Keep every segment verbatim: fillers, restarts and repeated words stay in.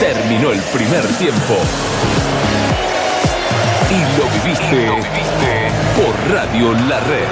Terminó el primer tiempo. Y lo viviste, y lo viviste por Radio La Red.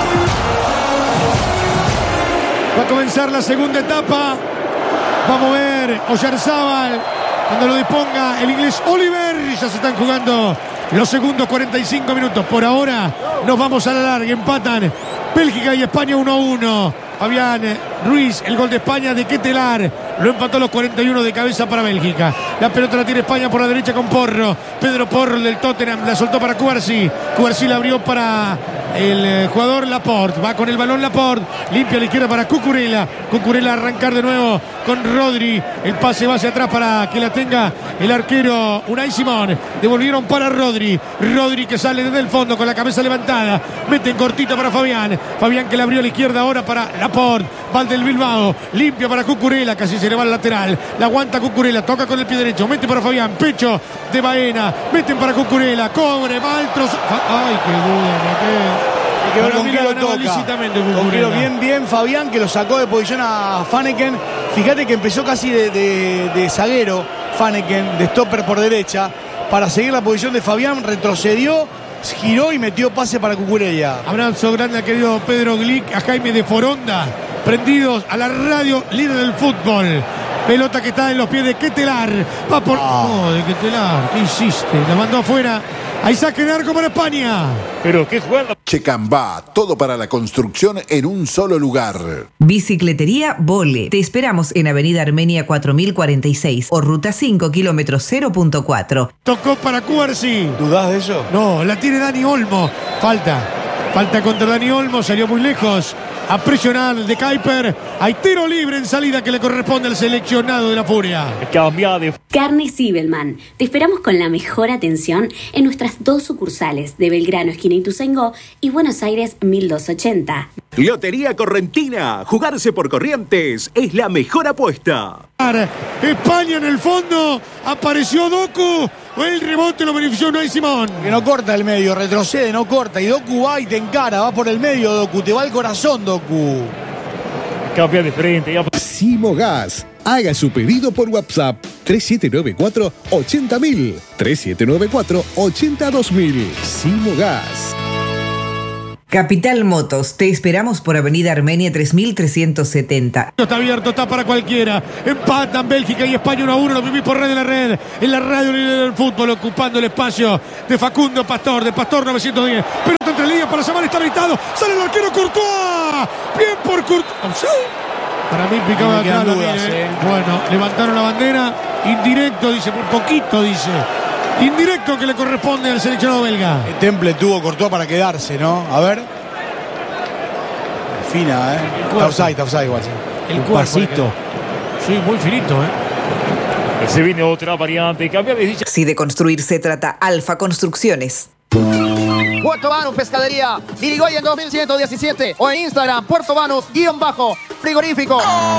Va a comenzar la segunda etapa. Va a mover Oyarzábal cuando lo disponga el inglés Oliver. Ya se están jugando los segundos cuarenta y cinco minutos. Por ahora nos vamos a la larga. Empatan Bélgica y España uno a uno. Fabián Ruiz, el gol de España de Ketelar. Lo empató a los cuarenta y uno de cabeza para Bélgica. La pelota la tiene España por la derecha con Porro. Pedro Porro, el del Tottenham, la soltó para Cubarsí. Cubarsí la abrió para el jugador Laporte. Va con el balón Laporte. Limpia a la izquierda para Cucurella. Cucurella a arrancar de nuevo con Rodri. El pase va hacia atrás para que la tenga el arquero Unai Simón. Devolvieron para Rodri. Rodri que sale desde el fondo con la cabeza levantada. Mete en cortito para Fabián. Fabián que la abrió a la izquierda ahora para Laporte. Va del Bilbao. Limpia para Cucurella. Casi se le va al lateral. La aguanta Cucurella. Toca con el pie derecho. Mete para Fabián. Pecho de Baena. Meten para Cucurella. Cobre. Maltros. Ay, qué duda. Qué... Hay que ver con qué lo toca. Con qué lo bien, bien Fabián, que lo sacó de posición a Fanneken. Fíjate que empezó casi de, de, de zaguero Fanneken, de stopper por derecha, para seguir la posición de Fabián. Retrocedió, giró y metió pase para Cucurella. Abrazo grande a querido Pedro Glick, a Jaime de Foronda, prendidos a la radio líder del fútbol. Pelota que está en los pies de Ketelar. Va por... Ah. No, de Ketelar. ¿Qué hiciste? La mandó afuera. Ahí saque de arco para España. Pero qué jugada. Checambá, todo para la construcción en un solo lugar. Bicicletería Vole. Te esperamos en Avenida Armenia cuatro mil cuarenta y seis o Ruta cinco, kilómetros cero punto cuatro. Tocó para Cubarsí. ¿Dudás de eso? No, la tiene Dani Olmo. Falta. Falta contra Dani Olmo. Salió muy lejos. A presionar de Kuiper. Hay tiro libre en salida que le corresponde al seleccionado de la Furia. Cambia de... Carne Zibelman. Te esperamos con la mejor atención en nuestras dos sucursales de Belgrano, esquina Ituzaingó, y Buenos Aires mil doscientos ochenta. Lotería Correntina. Jugarse por Corrientes es la mejor apuesta. España en el fondo. Apareció Doku. El rebote lo benefició Unai Simón. Que no corta el medio, retrocede, no corta. Y Doku va y te encara, va por el medio Doku. Te va al corazón Doku. Cambia de frente. Ya... Simogas. Haga su pedido por WhatsApp tres siete nueve cuatro, ochenta mil. tres siete nueve cuatro, ochenta dos mil. Simogas. Capital Motos, te esperamos por Avenida Armenia tres mil trescientos setenta. Está abierto, está para cualquiera. Empatan Bélgica y España uno a uno. Lo vivís por Red de la Red. En la radio del fútbol, ocupando el espacio de Facundo Pastor, de Pastor novecientos diez. Pelota entre líneas para Samar, está habilitado. Sale el arquero Courtois. Bien por Courtois. Para mí picaba acá. Dudas, eh. Bueno, levantaron la bandera. Indirecto, dice, por poquito, dice. Indirecto que le corresponde al seleccionado belga. El temple tuvo Courtois para quedarse, ¿no? A ver. Fina, ¿eh? Está offside, está offside igual. Sí. El cuarcito. Sí, muy finito, ¿eh? Se viene otra variante. Cambia de dicha. Si de construir se trata, Alfa Construcciones. Puerto Banús Pescadería, Irigoyen dos mil ciento diecisiete o en Instagram, Puerto Banús, guión bajo, frigorífico.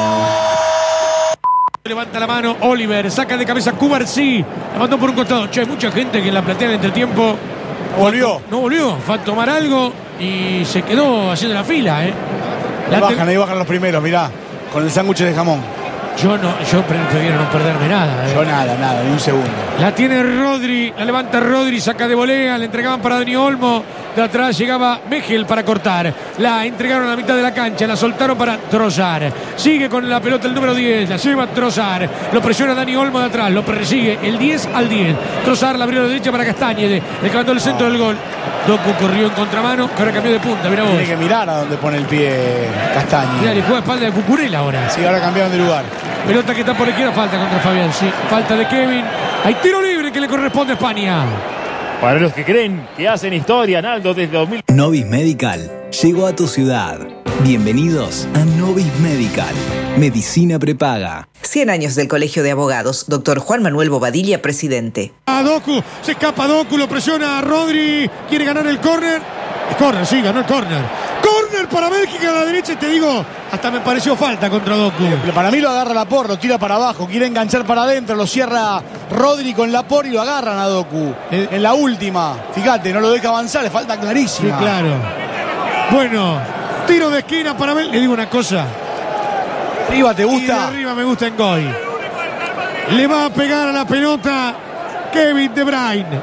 Levanta la mano Oliver, saca de cabeza Cubarsí, la mandó por un costado. Che, hay mucha gente que en la platea en entretiempo volvió. No volvió, fue a tomar algo y se quedó haciendo la fila, ¿eh? La bajan, te... ahí bajan los primeros, mirá, con el sándwich de jamón. Yo no, yo prefiero no perderme nada. ¿eh? Yo nada, nada, ni un segundo. La tiene Rodri, la levanta Rodri, saca de volea, le entregaban para Dani Olmo. De atrás llegaba Mejel para cortar. La entregaron a la mitad de la cancha, la soltaron para Trossard. Sigue con la pelota el número diez, la lleva Trossard. Lo presiona Dani Olmo de atrás, lo persigue el diez al diez. Trossard la abrió a la derecha para Castañede, le clavó el centro del gol. Doku corrió en contramano, que ahora cambió de punta, mirá vos. Tiene que mirar a dónde pone el pie Castañede. Mirá, le juega espalda de Cucurella ahora. Sí, ahora cambiaron de lugar. Pelota que está por la izquierda, falta contra Fabián, sí. Falta de Kevin. Hay tiro libre que le corresponde a España. Para los que creen que hacen historia, Naldo, desde dos mil... Novis Medical llegó a tu ciudad. Bienvenidos a Novis Medical. Medicina prepaga. cien años del Colegio de Abogados. Doctor Juan Manuel Bobadilla, presidente. A Doku, se escapa Doku, lo presiona a Rodri. Quiere ganar el córner. El córner, sí, ganó el córner. Córner para Bélgica a la derecha, te digo, hasta me pareció falta contra Doku. Para mí lo agarra Laporte, lo tira para abajo, quiere enganchar para adentro, lo cierra Rodri con Laporte y lo agarran a Doku. El... En la última, fíjate, no lo deja avanzar, le falta clarísima. Sí, claro. Bueno, tiro de esquina para Bélgica. Le digo una cosa. Arriba te gusta. Y de arriba me gusta Ngoy. Le va a pegar a la pelota Kevin De Bruyne.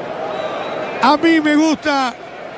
A mí me gusta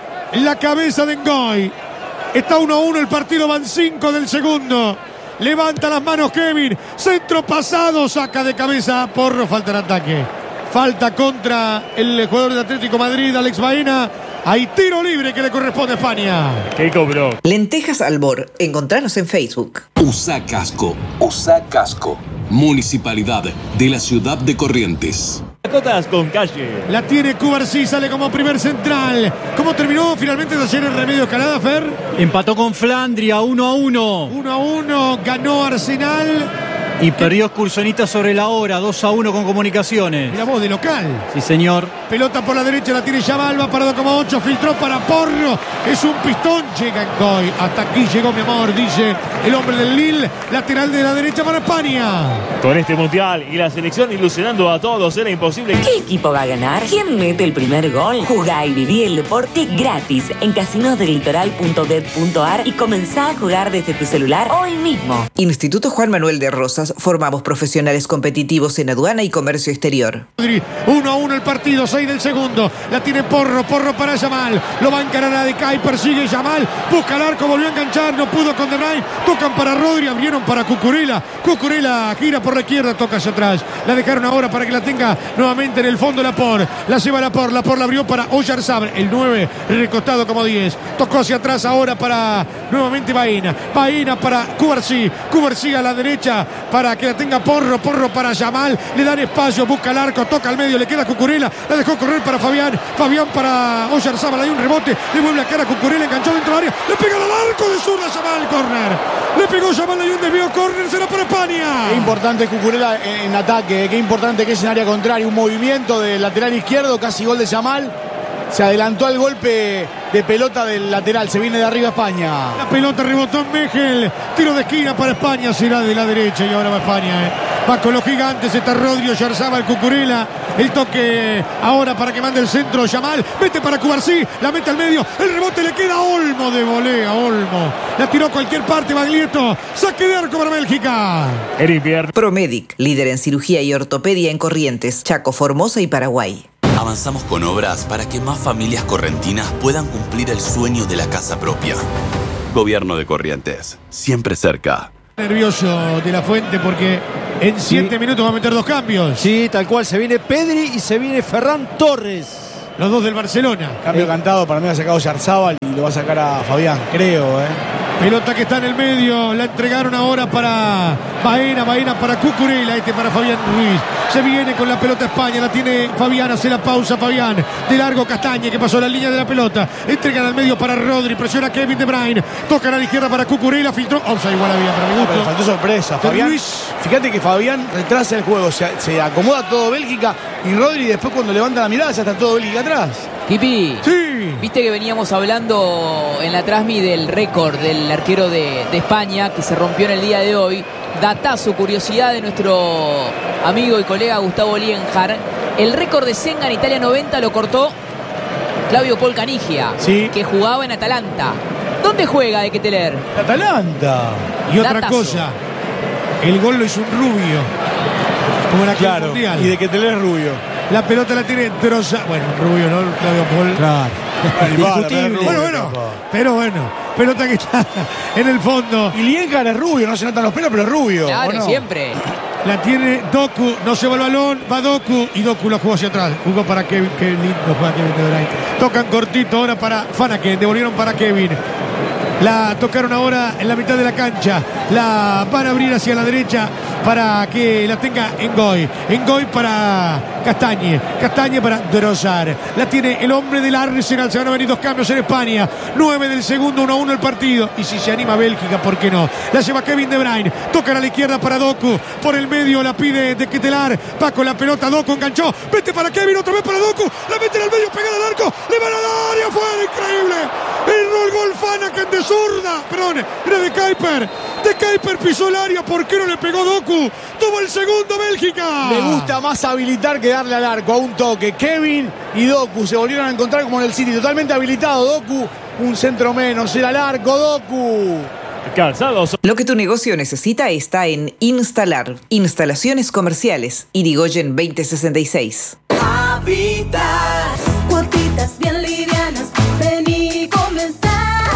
la cabeza de Ngoy. Está uno a uno el partido, van cinco del segundo. Levanta las manos Kevin. Centro pasado, saca de cabeza Porro, falta en ataque. Falta contra el jugador de Atlético Madrid, Alex Baena. Hay tiro libre que le corresponde a España. ¿Qué cobró? Lentejas Albor. Encontranos en Facebook. Usa casco. Usa casco. Municipalidad de la ciudad de Corrientes. Cotas con calle. La tiene Cubarsí, sale como primer central. ¿Cómo terminó finalmente de ayer el Remedio Escalada, Fer? Empató con Flandria uno a uno. uno a uno, ganó Arsenal. Y perdió Excursionista sobre la hora, dos a uno con Comunicaciones. La voz de local. Sí, señor. Pelota por la derecha, la tiene Yamal, va para dos coma ocho, filtró para Porro. Es un pistón, llega en Goy. Hasta aquí llegó mi amor, dice el hombre del Lille. Lateral de la derecha para España. Con este mundial y la selección ilusionando a todos, era imposible. ¿Qué equipo va a ganar? ¿Quién mete el primer gol? Jugá y viví el deporte gratis en casinos del litoral punto bet punto ar y comenzá a jugar desde tu celular hoy mismo. Instituto Juan Manuel de Rosas. Formamos profesionales competitivos en aduana y comercio exterior. uno a uno el partido, seis del segundo. La tiene Porro, Porro para Yamal. Lo va a encarar a De Kay, persigue Yamal. Busca el arco, volvió a enganchar, no pudo con De Bruyne. Tocan para Rodri, abrieron para Cucurella. Cucurella gira por la izquierda, toca hacia atrás. La dejaron ahora para que la tenga nuevamente en el fondo Laporte. La lleva Laporte, Laporte la abrió para Oyarzabal. El nueve recostado como diez. Tocó hacia atrás ahora para nuevamente Baena. Baena para Cubarsí. Cubarsí a la derecha para que la tenga Porro, Porro para Yamal, le dan espacio, busca el arco, toca al medio, le queda Cucurella, la dejó correr para Fabián, Fabián para Oyarzabal, hay un rebote, le vuelve a cara a Cucurella, enganchó dentro del área, le pega al arco de zurda Yamal, córner, le pegó Yamal, hay un desvío, córner, será para España. Qué importante Cucurella en, en ataque, qué importante que es en área contraria, un movimiento del lateral izquierdo, casi gol de Yamal. Se adelantó al golpe de pelota del lateral. Se viene de arriba España. La pelota rebotó en Mejel. Tiro de esquina para España. Será de la derecha y ahora va España. Eh. Va con los gigantes. Está Rodri, Oyarzabal, Cucurella. El toque ahora para que mande el centro Yamal. Mete para Cubarsí. La mete al medio. El rebote le queda a Olmo de volea. Olmo. La tiró a cualquier parte. Baglietto. Saque de arco para Bélgica. Promedic. Líder en cirugía y ortopedia en Corrientes, Chaco, Formosa y Paraguay. Avanzamos con obras para que más familias correntinas puedan cumplir el sueño de la casa propia. Gobierno de Corrientes, siempre cerca. Nervioso de la Fuente porque en siete sí. minutos va a meter dos cambios. Sí, tal cual. Se viene Pedri y se viene Ferran Torres. Los dos del Barcelona. Cambio eh. cantado, para mí ha sacado Oyarzabal y lo va a sacar a Fabián, creo, ¿eh? Pelota que está en el medio, la entregaron ahora para Baena, Baena para Cucurella, este para Fabián Ruiz. Se viene con la pelota España, la tiene Fabián, hace la pausa Fabián. De largo Castañe que pasó la línea de la pelota. Entregan al medio para Rodri, presiona Kevin De Bruyne. Tocan a la izquierda para Cucurella, filtró. Offside igual había para mi gusto. Pero faltó sorpresa. Fabián, Ruiz. Fíjate que Fabián retrasa el juego, se, se acomoda todo Bélgica y Rodri después cuando levanta la mirada ya está todo Bélgica atrás. Pipi, sí. Viste que veníamos hablando en la transmi del récord del arquero de, de España que se rompió en el día de hoy. Datazo, curiosidad de nuestro amigo y colega Gustavo Lienhard. El récord de Senga en Italia noventa lo cortó Claudio Paul Canigia, sí. que jugaba en Atalanta. ¿Dónde juega de Keteler? Atalanta. Y otra Datazo. cosa, el gol lo hizo un rubio. Como la claro, mundial. Y de Keteler rubio. La pelota la tiene Troza. Bueno, Rubio, ¿no? Claudio Paul. Claro. Discutible. Bueno, bueno. Pero bueno. Pelota que está en el fondo. Y Lienhard es rubio, no se notan los pelos, pero es rubio. Claro, no? siempre. La tiene Doku, no se va el balón, va Doku y Doku lo jugó hacia atrás. Jugó para Kevin, qué lindo juega Kevin De Bruyne. Tocan cortito ahora para Fanaken, devolvieron para Kevin. La tocaron ahora en la mitad de la cancha. La van a abrir hacia la derecha para que la tenga Ngoy. Ngoy para Castañe. Castañe para Drozar. La tiene el hombre del Arsenal. Se van a venir dos cambios en España. nueve del segundo, uno a uno el partido. Y si se anima Bélgica, ¿por qué no? La lleva Kevin De Bruyne. Tocan a la izquierda para Doku. Por el medio la pide de Ketelar. Va con la pelota. Doku enganchó. Vete para Kevin. Otra vez para Doku. La meten al medio. Pegada al arco. Le van a dar. Y afuera. Increíble. El gol Fanaken de zurda. Perdón. Era de Kuiper. De Kuiper pisó el área. ¿Por qué no le pegó Doku? Tuvo el segundo Bélgica. Le gusta más habilitar que darle al arco. A un toque. Kevin y Doku se volvieron a encontrar como en el City. Totalmente habilitado Doku. Un centro menos. Era al arco Doku. Calzados. Lo que tu negocio necesita está en Instalar. Instalaciones comerciales. Irigoyen veinte sesenta y seis. Habitat. Cuotitas bien livianas. Vení y comenzá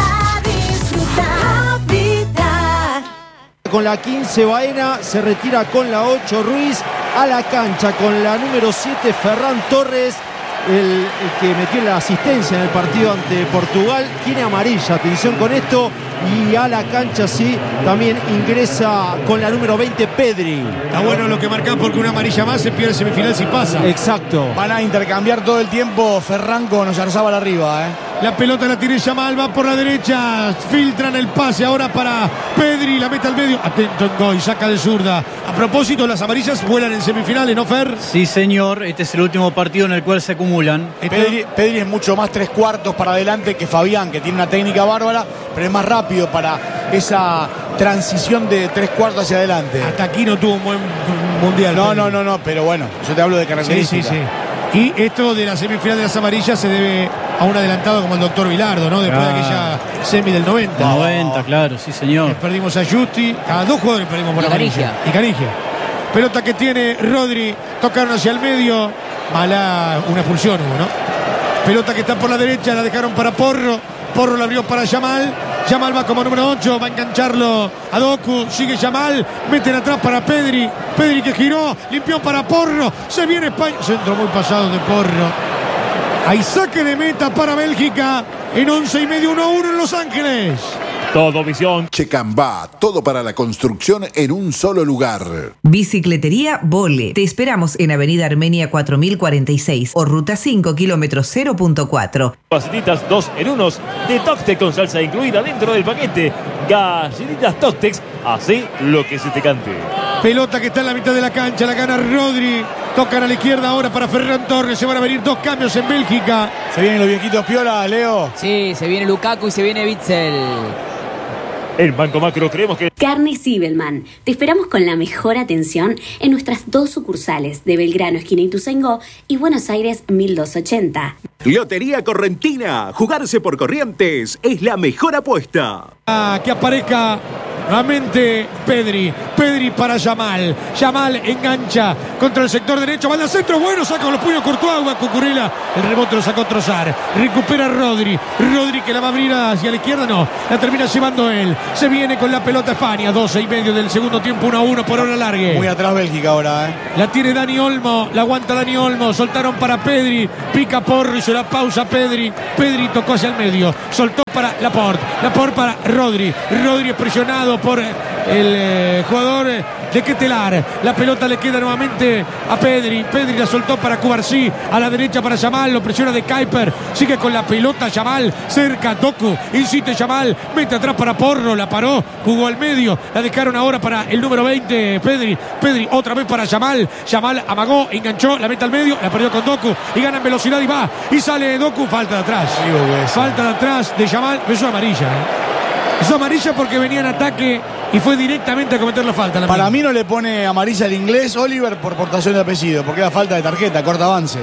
a disfrutar. Habitat. Con la quince Baena, se retira con la ocho Ruiz. A la cancha con la número siete Ferran Torres. El, el que metió la asistencia en el partido ante Portugal, tiene amarilla, atención con esto, y a la cancha sí, también ingresa con la número veinte Pedri. Está bueno lo que marcan porque una amarilla más se pierde semifinal si pasa. Exacto. Van a intercambiar todo el tiempo Ferran con Oyarzábal arriba, ¿eh? La pelota la tiene Yamal, va por la derecha, filtran el pase ahora para Pedri, la mete al medio, atento en Goy, saca de zurda. A propósito, las amarillas vuelan en semifinales, ¿no, Fer? Sí, señor, este es el último partido en el cual se acumulan. Pedri, Pedri es mucho más tres cuartos para adelante que Fabián, que tiene una técnica bárbara, pero es más rápido para esa transición de tres cuartos hacia adelante. Hasta aquí no tuvo un buen mundial. No, no, no, no, pero bueno, yo te hablo de características. Sí, sí, sí. Y esto de la semifinal de las amarillas se debe a un adelantado como el doctor Vilardo, ¿no? Después ah. de aquella semi del noventa. noventa, claro, sí, señor. Eh, perdimos a Justi, a dos jugadores perdimos por y amarilla. Y Canigia. Pelota que tiene Rodri, tocaron hacia el medio, mala, una expulsión hubo, ¿no? Pelota que está por la derecha, la dejaron para Porro, Porro la abrió para Yamal. Yamal va como número ocho, va a engancharlo a Doku, sigue Yamal, meten atrás para Pedri, Pedri que giró, limpió para Porro, se viene España, centro muy pasado de Porro. Hay saque de meta para Bélgica en once y medio, uno a uno en Los Ángeles. Todo visión. Checambá, todo para la construcción en un solo lugar. Bicicletería Vole. Te esperamos en Avenida Armenia cuatro mil cuarenta y seis o Ruta cinco, kilómetro cero punto cuatro. Galletitas dos en unos de Toctex con salsa incluida dentro del paquete. Galletitas Toctex, así lo que se te cante. Pelota que está en la mitad de la cancha, la gana Rodri. Tocan a la izquierda ahora para Ferran Torres. Se van a venir dos cambios en Bélgica. ¿Se vienen los viejitos piola, Leo? Sí, se viene Lukaku y se viene Witzel. En Banco Macro creemos que... Carnes Zibelman. Te esperamos con la mejor atención en nuestras dos sucursales de Belgrano, esquina Ituzaingó, y Buenos Aires mil doscientos ochenta. Lotería Correntina. Jugarse por Corrientes es la mejor apuesta. Ah, que aparezca nuevamente Pedri. Pedri para Yamal. Yamal engancha contra el sector derecho. Va al centro. Bueno, saca con los puños Courtois. Cucurella. El rebote lo sacó Trossard. Recupera Rodri. Rodri que la va a abrir hacia la izquierda. No. La termina llevando él. Se viene con la pelota España. doce y medio del segundo tiempo. uno a uno por hora largue. Muy atrás Bélgica ahora, ¿eh? La tiene Dani Olmo. La aguanta Dani Olmo. Soltaron para Pedri. Pica Porro. Hizo la pausa Pedri. Pedri tocó hacia el medio. Soltó para Laporte. Laporte para Rodri. Rodri es presionado por el eh, jugador de Ketelar. La pelota le queda nuevamente a Pedri. Pedri la soltó para Cubarsí. A la derecha para Yamal. Lo presiona de Kuiper. Sigue con la pelota Yamal. Cerca Doku. Insiste Yamal. Mete atrás para Porro. La paró. Jugó al medio. La dejaron ahora para el número veinte. Pedri. Pedri otra vez para Yamal. Yamal amagó. Enganchó. La mete al medio. La perdió con Doku. Y gana en velocidad y va. Y sale Doku. Falta de atrás. Falta de atrás de Yamal. Eso es amarilla. ¿eh? Eso es amarilla porque venía en ataque y fue directamente a cometer la falta. La Para misma. mí no le pone amarilla al inglés Oliver por portación de apellido, porque era falta de tarjeta, corta avance.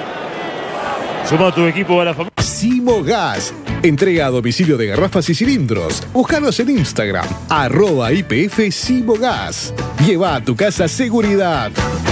Suma tu equipo a la familia. Simogas. Entrega a domicilio de garrafas y cilindros. Búscanos en Instagram, arroba I P F Simogas. Lleva a tu casa seguridad.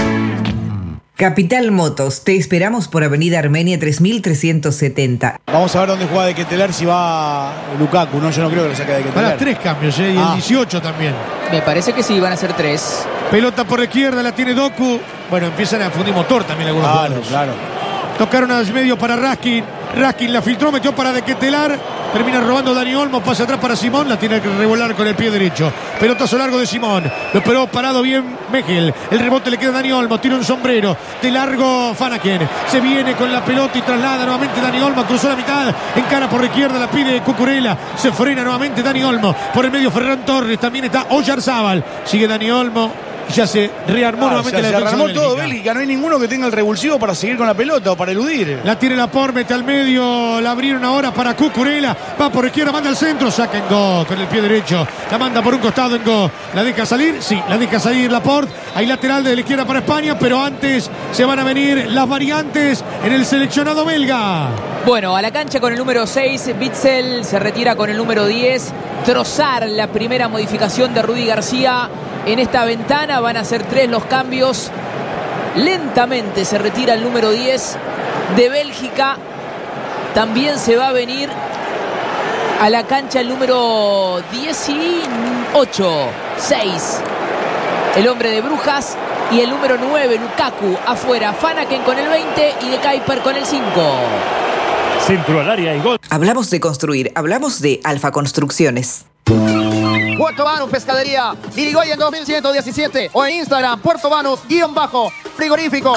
Capital Motos, te esperamos por Avenida Armenia tres mil trescientos setenta. Vamos a ver dónde juega de Ketelar si va Lukaku, ¿no? Yo no creo que lo saque de Ketelar. Van a tres cambios, ¿eh? Y ah. el dieciocho también. Me parece que sí, van a ser tres. Pelota por la izquierda, la tiene Doku. Bueno, empiezan a fundir motor también algunos Claro, jugadores. claro. Tocaron al medio para Raskin. Raskin la filtró, metió para de Ketelar. Termina robando Dani Olmo, pasa atrás para Simón, la tiene que revolar con el pie derecho. Pelotazo largo de Simón, lo esperó parado bien Mejel. El rebote le queda a Dani Olmo, tira un sombrero. De largo Fanaken, se viene con la pelota y traslada nuevamente Dani Olmo, cruzó la mitad, encara por la izquierda, la pide Cucurella. Se frena nuevamente Dani Olmo, por el medio Ferran Torres, también está Oyarzábal. Sigue Dani Olmo. y ya se rearmó Ah, nuevamente o sea, la se defensa rearmó de todo Bélgica. Bélgica. No hay ninguno que tenga el revulsivo para seguir con la pelota o para eludir. La tiene Laporte, mete al medio, la abrieron ahora para Cucurella, va por izquierda, manda al centro, saca en go con el pie derecho, la manda por un costado en go, la deja salir, sí, la deja salir Laporte, hay lateral de la izquierda para España, pero antes se van a venir las variantes en el seleccionado belga. Bueno, a la cancha con el número seis, Witsel se retira con el número diez, Trossard, la primera modificación de Rudy García en esta ventana, van a ser tres los cambios. Lentamente se retira el número diez de Bélgica. También se va a venir a la cancha el número dieciocho, seis, el hombre de Brujas, y el número nueve, Lukaku, afuera. Fanaken con el veinte y De Kuyper con el cinco. Centro al área y gol. Hablamos de construir, hablamos de Alfa Construcciones. Puerto Banús Pescadería, Irigoyen dos mil ciento diecisiete o en Instagram, Puerto Banús, guión bajo, frigorífico.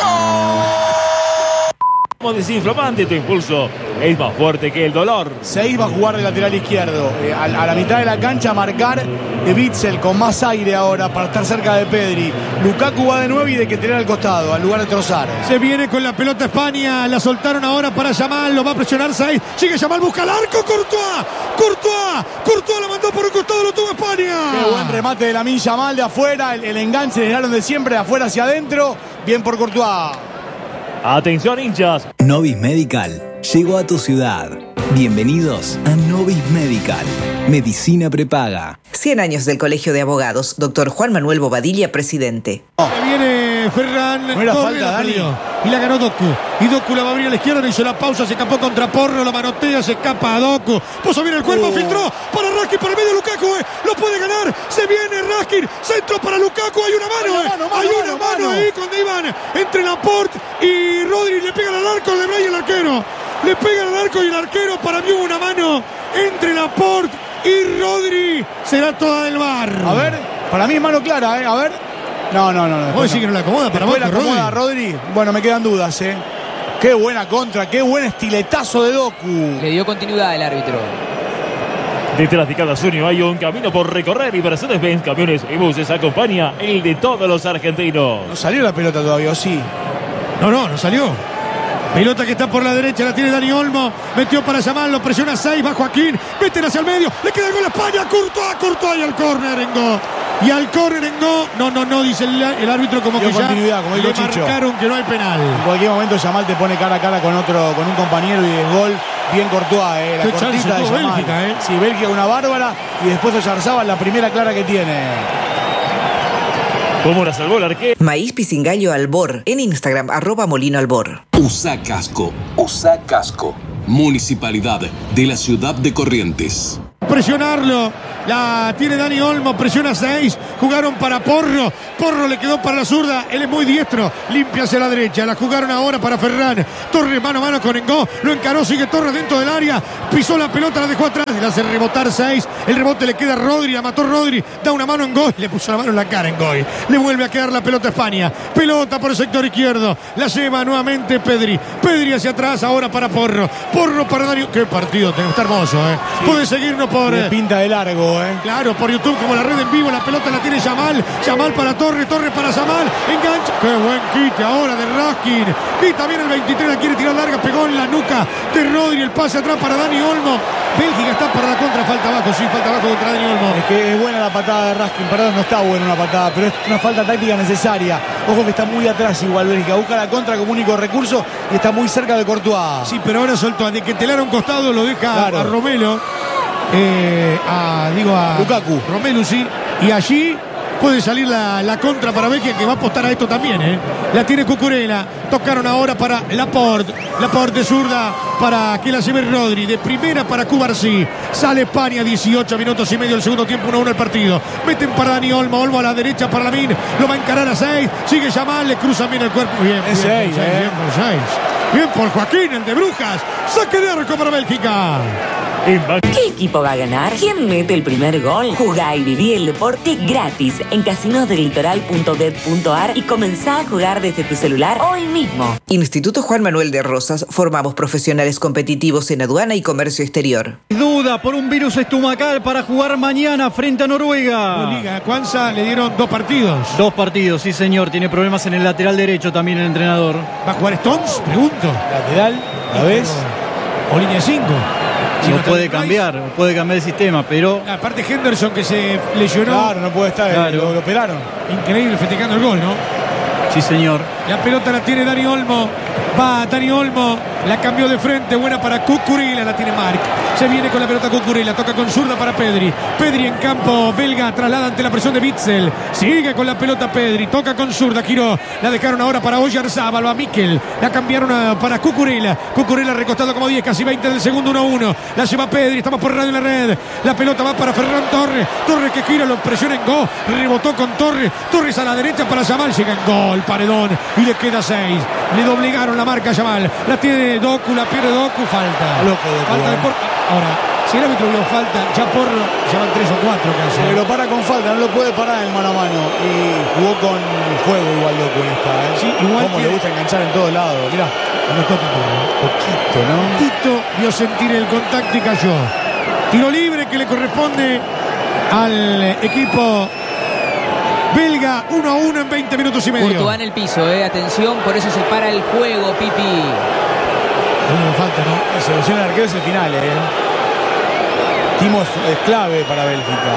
Como desinflamante, tu impulso es más fuerte que el dolor. Seis va a jugar de lateral izquierdo. Eh, a, a la mitad de la cancha a marcar de Witsel con más aire ahora para estar cerca de Pedri. Lukaku va de nuevo y de que tener al costado, al lugar de Trossard. Se viene con la pelota España, la soltaron ahora para Yamal, lo va a presionar Said, sigue Yamal, busca el arco, Courtois, Courtois, Courtois la mandó por un costado, lo tuvo España. Qué buen remate de Lamine Yamal de afuera, el, el enganche de Aaron de siempre, de afuera hacia adentro, bien por Courtois. Atención, hinchas. Novis Medical llegó a tu ciudad. Bienvenidos a Novis Medical. Medicina prepaga. cien años del Colegio de Abogados. Doctor Juan Manuel Bobadilla, presidente. Se viene Ferran, No era corre, falta, la Dani. perdió. Y la ganó Doku. Y Doku la va a abrir a la izquierda, le hizo la pausa, se escapó contra Porro, lo manotea, se escapa a Doku. Puso bien el cuerpo, Oh. filtró para Raskin, para el medio Lukaku, eh. Lo puede ganar. Se viene Raskin, centro para Lukaku, hay una mano, Hay eh. una mano, Hay mano, una mano, mano mano. ahí cuando iban entre Laporte y Rodri, le pegan al arco de Bray el arquero. Le pegan al arco y el arquero, para mí hubo una mano entre Laporte y Rodri. Será toda del V A R. A ver, para mí es mano clara, ¿eh? A ver. No, no, no. no ¿Vos decís que no la acomoda para Después vos, la acomoda Rodri. Bueno, me quedan dudas, ¿eh? Qué buena contra, qué buen estiletazo de Doku. Le dio continuidad el árbitro. Detrás de cada sueño hay un camino por recorrer y Mercedes-Benz Camiones y Buses acompaña el de todos los argentinos. No salió la pelota todavía, ¿o sí? No, no, no salió. Pelota que está por la derecha, la tiene Dani Olmo. Metió para Yamal, lo presiona seis, va Joaquín. Meten hacia el medio, le queda el gol a España. Courtois, Courtois y al córner en go. Y al córner en go. No, no, no, dice el, el árbitro como Dio que ya continuidad, como dijo le Chicho. marcaron que no hay penal. En cualquier momento Yamal te pone cara a cara con otro, con un compañero y es gol. Bien Courtois, eh, la Qué cortita chance de tuvo Yamal. Bélgica, eh. Sí, Bélgica una bárbara y después Oyarzabal la primera clara que tiene. ¿Cómo la salvó el arquero? Maíz Pisingallo Albor. En Instagram, arroba Molino Albor. Usa casco, usa casco. Municipalidad de la ciudad de Corrientes. Presionarlo, la tiene Dani Olmo, presiona seis, jugaron para Porro, Porro le quedó para la zurda, él es muy diestro, limpia hacia la derecha, la jugaron ahora para Ferran, Torres mano a mano con Engó, lo encaró, sigue Torres dentro del área, pisó la pelota, la dejó atrás, y la hace rebotar seis, el rebote le queda a Rodri, la mató Rodri, da una mano en Engó, le puso la mano en la cara en Engó, le vuelve a quedar la pelota a España, pelota por el sector izquierdo, la lleva nuevamente Pedri, Pedri hacia atrás ahora para Porro, Porro para Dani, qué partido, está hermoso, eh. Sí. Puede seguirnos por... Le pinta de largo, ¿eh? Claro, por YouTube, como la red en vivo, la pelota la tiene Yamal. Yamal para Torres, Torres para Yamal. Engancha. Qué buen quite ahora de Raskin. Quita bien el veintitrés, la quiere tirar larga, pegó en la nuca de Rodri. El pase atrás para Dani Olmo. Bélgica está para la contra, falta abajo, sí, falta abajo contra Dani Olmo. Es que es buena la patada de Raskin, perdón, no está buena una patada, pero es una falta táctica necesaria. Ojo que está muy atrás igual Bélgica, busca la contra como único recurso y está muy cerca de Courtois. Sí, pero ahora soltó, de que telar a un costado lo deja Claro. a Romelo. Eh, a, digo a Lukaku. Romelu, sí, y allí puede salir la, la contra para Bélgica, que va a apostar a esto también, ¿eh? La tiene Cucurella, tocaron ahora para Laporte, Laporte zurda para que la lleve Rodri, de primera para Cubarsí, sale España, dieciocho minutos y medio del segundo tiempo, uno a uno el partido, meten para Dani Olmo, Olmo a la derecha para Lamine, lo va a encarar a seis, sigue Yamal, le cruza bien el cuerpo, bien, bien, Es seis, por seis, eh. bien por seis, bien por Joaquín, el de Brujas, saque de arco para Bélgica. ¿Qué equipo va a ganar? ¿Quién mete el primer gol? Jugá y viví el deporte gratis en casinos del litoral punto bet punto ar y comenzá a jugar desde tu celular hoy mismo. Instituto Juan Manuel de Rosas. Formamos profesionales competitivos en aduana y comercio exterior. Duda por un virus estomacal para jugar mañana frente a Noruega. La Liga Cuanza le dieron dos partidos. Dos partidos, sí señor. Tiene problemas en el lateral derecho también el entrenador. ¿Va a jugar Stones? Pregunto. Lateral, ¿la ves? O línea cinco. Si no puede cambiar, puede cambiar el sistema, pero... Aparte Henderson que se lesionó. Claro, no puede estar, claro. lo, lo operaron. Increíble festejando el gol, ¿no? Sí, señor. La pelota la tiene Dani Olmo. Va Dani Olmo. La cambió de frente. Buena para Cucurella. La tiene Marc. Se viene con la pelota Cucurella. Toca con zurda para Pedri. Pedri en campo belga. Traslada ante la presión de Witzel. Sigue con la pelota Pedri. Toca con zurda. Giró. La dejaron ahora para Oyarzabal. Va Mikel. La cambiaron a, para Cucurella. Cucurella recostado como diez. Casi veinte del segundo. uno a uno. La lleva Pedri. Estamos por radio en la red. La pelota va para Ferran Torres. Torres que gira. Lo presiona en gol. Rebotó con Torres. Torres a la derecha para Yamal. Llega en gol. Paredón. Y le queda seis. Le doblegaron la marca a Yamal. La tiene Doku. La pierde Doku. Falta. Loco, Doku, falta de por... Ahora, si el árbitro vio falta, ya por ya van tres o cuatro casi. Se lo para con falta, no lo puede parar en mano a mano. Y jugó con fuego igual Doku en esta, ¿eh? Sí, igual Cómo que... le gusta enganchar en todos lados. Mirá. No toca poquito, ¿no? Poquito vio sentir el contacto y cayó. Tiro libre que le corresponde al equipo belga. Uno a uno en veinte minutos y medio. Courtois en el piso, eh. Atención, por eso se para el juego, Pipi. No falta, ¿no? Se lesiona el arquero, es el final, ¿eh? Timo es, es clave para Bélgica.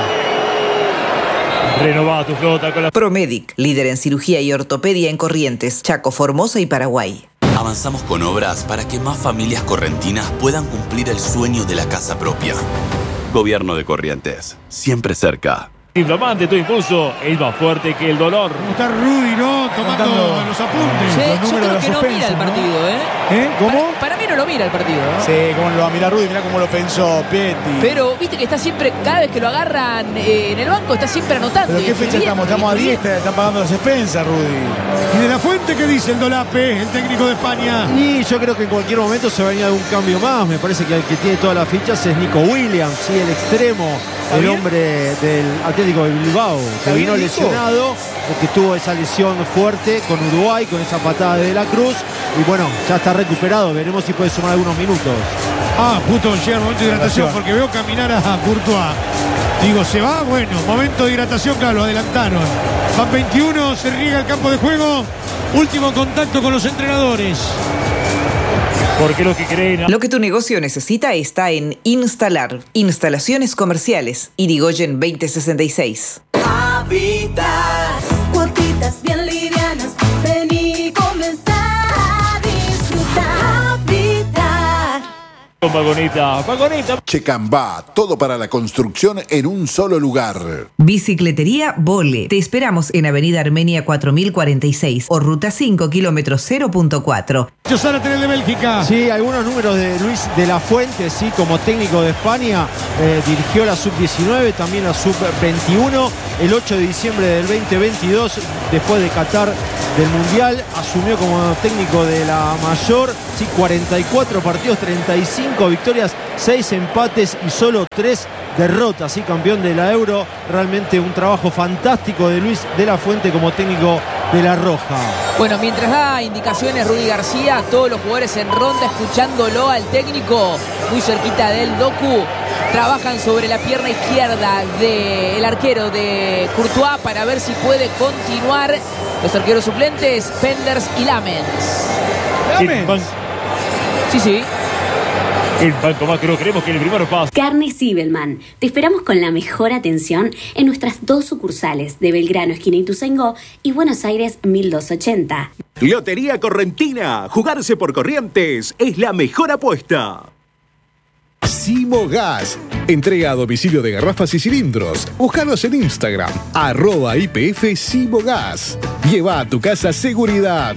Renovada tu flota con la... Promedic, líder en cirugía y ortopedia en Corrientes, Chaco, Formosa y Paraguay. Avanzamos con obras para que más familias correntinas puedan cumplir el sueño de la casa propia. Gobierno de Corrientes, siempre cerca. Inflamante, tu impulso es más fuerte que el dolor. ¿Cómo está Rudy, no? Tomando Contando los apuntes. Sí, los yo números creo de que no suspenso, mira el ¿no? partido, ¿eh? ¿Eh? ¿Cómo? Para, para mí no lo mira el partido, ¿no? Sí, cómo lo va a mirar Rudy, mirá cómo lo pensó Pieti. Pero viste que está siempre, cada vez que lo agarran eh, en el banco, está siempre anotando. ¿Pero y qué fecha escribiendo, estamos? Estamos a y diez, escribiendo. están pagando las expensas, Rudy. ¿Y de la Fuente qué dice el Dolape, el técnico de España? Y yo creo que en cualquier momento se va a venir algún cambio más. Me parece que el que tiene todas las fichas es Nico Williams, sí, el extremo, el bien? hombre del Atlético de Bilbao, que vino bien, Nico? lesionado, porque tuvo esa lesión fuerte con Uruguay, con esa patada de De la Cruz. Y bueno, ya está recuperado. Veremos si puede sumar algunos minutos. Ah, justo llega el momento de hidratación porque veo caminar a Courtois. Digo, ¿se va? Bueno, momento de hidratación, claro, lo adelantaron. Van veintiuno, se riega el campo de juego. Último contacto con los entrenadores. Porque lo que creen... Lo que tu negocio necesita está en Instalar. Instalaciones comerciales. Irigoyen veinte sesenta y seis. Habitas, cuotitas bien livianas, ven y comenzá a disfrutar. Habitat. Con vagoneta, vagoneta. Checambá, todo para la construcción en un solo lugar. Bicicletería Vole. Te esperamos en Avenida Armenia cuatro mil cuarenta y seis o Ruta cinco, kilómetro cero punto cuatro. Zárate, el de Bélgica. Sí, algunos números de Luis de la Fuente, sí, como técnico de España. Eh, dirigió la sub diecinueve, también la sub veintiuno. El ocho de diciembre del veinte veintidós, después de Qatar del Mundial, asumió como técnico de la mayor. Sí, cuarenta y cuatro partidos, treinta y cinco victorias, seis empates y solo tres derrotas. Sí, campeón de la Euro. Realmente un trabajo fantástico de Luis de la Fuente como técnico de la Roja. Bueno, mientras da indicaciones Rudy García, todos los jugadores en ronda escuchándolo al técnico, muy cerquita del Doku, trabajan sobre la pierna izquierda del arquero de Courtois para ver si puede continuar. Los arqueros suplentes, Penders y Lamens. ¿Lamens? Sí, sí. En Banco Macro creemos que el primero pasa. Carnes Sibelman. Te esperamos con la mejor atención en nuestras dos sucursales de Belgrano, esquina Ituzaingó, y Buenos Aires mil doscientos ochenta. Lotería Correntina. Jugarse por Corrientes es la mejor apuesta. Simogas. Entrega a domicilio de garrafas y cilindros. Búscanos en Instagram, arroba I P F Simogas. Lleva a tu casa seguridad.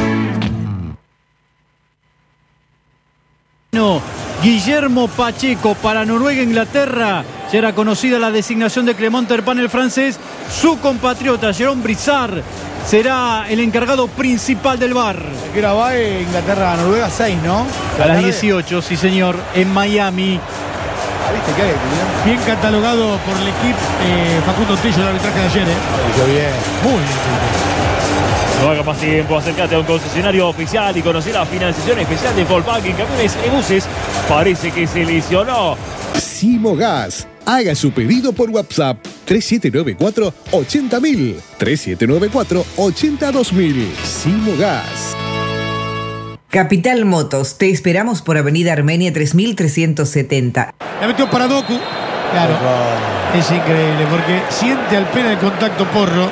No, Guillermo Pacheco para Noruega, Inglaterra. Ya era conocida la designación de Clement Turpin, el francés. Su compatriota, Jérôme Brissard, será el encargado principal del V A R. Que era va Inglaterra, Noruega seis, ¿no? A las dieciocho, sí señor, en Miami. ¿viste qué hay? Bien catalogado por el equipo eh, Facundo Tello el arbitraje de ayer, ¿eh? Qué bien. Muy bien. No haga más tiempo, acércate a un concesionario oficial y conocer la financiación especial de Volkswagen Camiones y Buses. Parece que se lesionó. Simogas. Haga su pedido por WhatsApp tres siete nueve cuatro, ochenta mil. tres siete nueve cuatro, ochenta dos mil. Simogas. Capital Motos, te esperamos por Avenida Armenia tres mil trescientos setenta. La metió para Doku. Claro. Es increíble porque siente al pena el contacto Porro.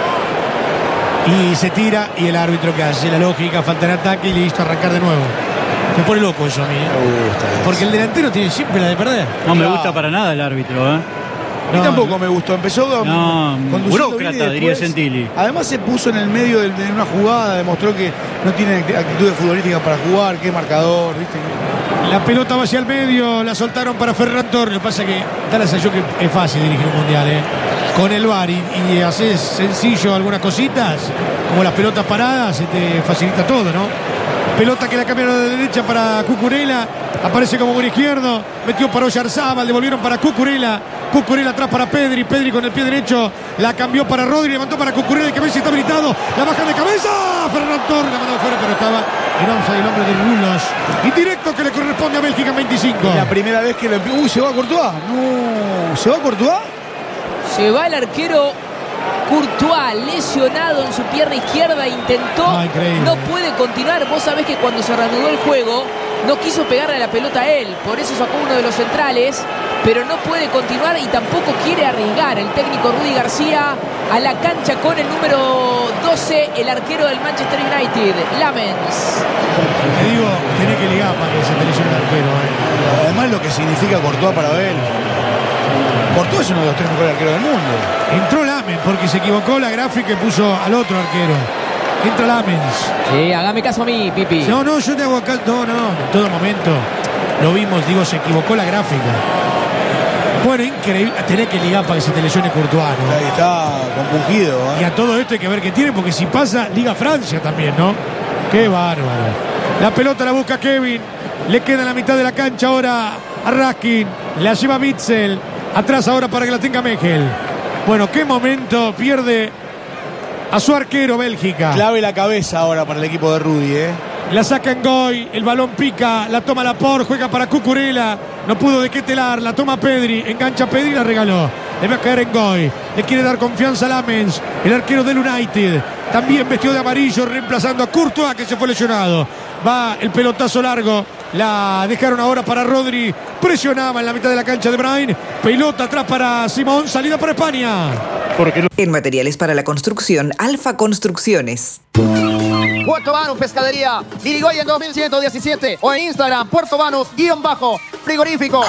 Y se tira y el árbitro que hace la lógica, falta en ataque y listo, arrancar de nuevo. Me pone loco eso a mí, ¿eh? Me gusta eso. Porque el delantero tiene siempre la de perder. No me gusta para nada el árbitro, ¿eh? A mí no, tampoco me gustó. Empezó con, no, burócrata, diría Gentili. Además se puso en el medio de, de una jugada, demostró que no tiene actitudes futbolísticas para jugar, que es marcador, ¿viste? La pelota va hacia el medio, la soltaron para Ferran Torres. Lo que pasa es que da la sensación que es fácil dirigir un mundial, ¿eh? Con el V A R y, y haces sencillo algunas cositas, como las pelotas paradas, se te facilita todo, ¿no? Pelota que la cambiaron de derecha para Cucurella. Aparece como buen izquierdo. Metió para Oyarzábal. Devolvieron para Cucurella. Cucurella atrás para Pedri. Pedri con el pie derecho. La cambió para Rodri. Levantó para Cucurella. Que Messi está habilitado. La baja de cabeza. Ferran Torres la mandó fuera, pero estaba en once el hombre de Rulos. Indirecto que le corresponde a Bélgica en veinticinco. La primera vez que lo empieza. Uy, se va a Courtois. No. ¿Se va a Courtois? Se va el arquero Courtois, lesionado en su pierna izquierda, intentó, ah, no puede continuar. Vos sabés que cuando se reanudó el juego no quiso pegarle la pelota a él, por eso sacó uno de los centrales, pero no puede continuar y tampoco quiere arriesgar el técnico Rudy García a la cancha con el número doce, el arquero del Manchester United, Lamens. Te digo, tiene que ligar para que se te lesione el arquero, ¿eh? Además lo que significa Courtois para él. Courtois es uno de los tres mejores arqueros del mundo. Entró Lamens porque se equivocó la gráfica y puso al otro arquero. Entra Lamens. Sí, hágame caso a mí, Pipi. No, no, yo te hago caso. No, no, en todo momento lo vimos, digo, se equivocó la gráfica. Bueno, increíble. Tenés que ligar para que se te lesione Courtois, ¿no? Ahí está compungido, ¿eh? Y a todo esto hay que ver qué tiene, porque si pasa, liga Francia también, ¿no? Qué bárbaro. La pelota la busca Kevin. Le queda en la mitad de la cancha ahora a Raskin. La lleva Witzel. Atrás ahora para que la tenga Mechel. Bueno, qué momento. Pierde a su arquero Bélgica. Clave la cabeza ahora para el equipo de Rudy, ¿eh? La saca Ngoy, el balón pica, la toma Laporte, juega para Cucurella. No pudo de qué telar, la toma Pedri, engancha Pedri y la regaló. Le va a caer Ngoy. Le quiere dar confianza a Lamens, el arquero del United. También vestido de amarillo, reemplazando a Courtois, que se fue lesionado. Va el pelotazo largo. La dejaron ahora para Rodri. Presionaba en la mitad de la cancha de Brain. Pelota atrás para Simón. Salida para España. Porque... En materiales para la construcción, Alfa Construcciones. Puerto Banús Pescadería. Dirigoyen dos mil ciento diecisiete. O en Instagram, Puerto Banús, guión bajo, frigorífico.